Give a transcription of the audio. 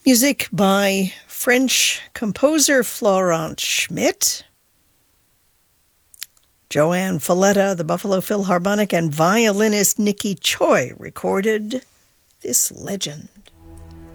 Music by French composer Florent Schmidt, Joanne Falletta, the Buffalo Philharmonic, and violinist Nikki Choi recorded this legend.